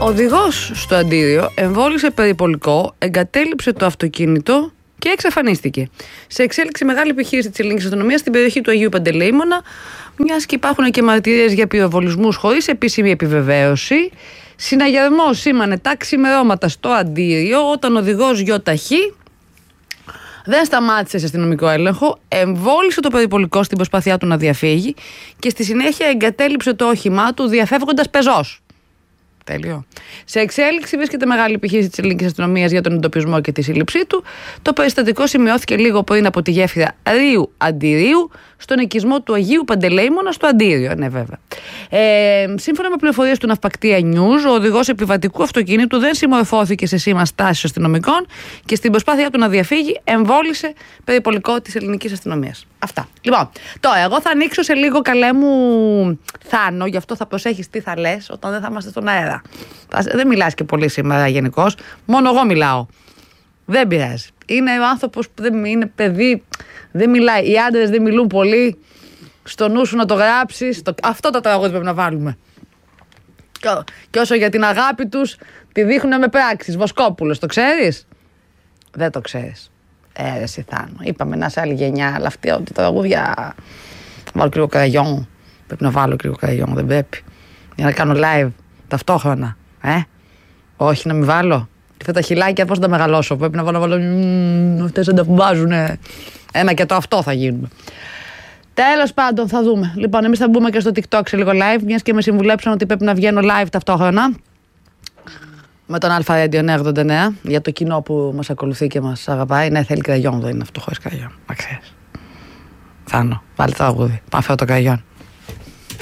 Οδηγός στο Αντίριο εμβόλισε περιπολικό, εγκατέλειψε το αυτοκίνητο και εξαφανίστηκε. Σε εξέλιξη μεγάλη επιχείρηση της ελληνικής αστυνομίας στην περιοχή του Αγίου Παντελεήμονα, μιας και υπάρχουν και μαρτυρίες για πυροβολισμούς χωρίς επίσημη επιβεβαίωση. Συναγερμός σήμανε τα ξημερώματα στο Αντίριο όταν ο οδηγός γιοταχή δεν σταμάτησε σε αστυνομικό έλεγχο, εμβόλισε το περιπολικό στην προσπάθειά του να διαφύγει και στη συνέχεια εγκατέλειψε το όχημά του διαφεύγοντας πεζός. Τέλειο. Σε εξέλιξη βρίσκεται μεγάλη επιχείρηση της ελληνικής αστυνομίας για τον εντοπισμό και τη σύλληψή του. Το περιστατικό σημειώθηκε λίγο πριν από τη γέφυρα Ρίου Αντιρίου, στον οικισμό του Αγίου Παντελεήμονα στο Αντίριο. Ναι, βέβαια. Σύμφωνα με πληροφορίες του Ναυπακτία News, ο οδηγός επιβατικού αυτοκίνητου δεν συμμορφώθηκε σε σήμα στάσης αστυνομικών και στην προσπάθειά του να διαφύγει εμβόλισε περιπολικό της ελληνικής αστυνομίας. Αυτά. Λοιπόν, τώρα εγώ θα ανοίξω σε λίγο, καλέ μου Θάνο, γι' αυτό θα προσέχεις τι θα λες όταν δεν θα είμαστε στον αέρα. Δεν μιλάς και πολύ σήμερα γενικώς, μόνο εγώ μιλάω. Δεν πειράζει. Είναι ο άνθρωπος που δεν είναι παιδί, δεν μιλάει. Οι άντρες δεν μιλούν πολύ. Στο νου σου να το γράψεις. Αυτό το τραγούδι πρέπει να βάλουμε. Και όσο για την αγάπη τους, τη δείχνουν με πράξεις. Βοσκόπουλος, το ξέρεις? Δεν το ξέρεις. Εσύ Θάνο. Είπαμε να είσαι άλλη γενιά, αλλά αυτή τα τραγούδια. Βάλω Κρύο Καραγιόν. Πρέπει να βάλω Κρύο Καραγιόν, δεν πρέπει. Για να κάνω live ταυτόχρονα. Όχι να μην βάλω. Αυτά τα χιλάκια πώς θα τα μεγαλώσω? Πρέπει να βάλω. Αυτές δεν τα βάζουνε. Ένα και το αυτό θα γίνουμε. Τέλος πάντων, θα δούμε. Λοιπόν, εμείς θα μπούμε και στο TikTok σε λίγο live, μιας και με συμβουλέψαν ότι πρέπει να βγαίνω live ταυτόχρονα. Με τον Αλφα Radio 989 για το κοινό που μας ακολουθεί και μας αγαπάει. Ναι, θέλει κραγιόν, δεν είναι αυτό χωρίς κραγιόν. Μα ξέρεις. Θάνο, βάλει το τραγούδι. Πάμε φέρω το κραγιόν.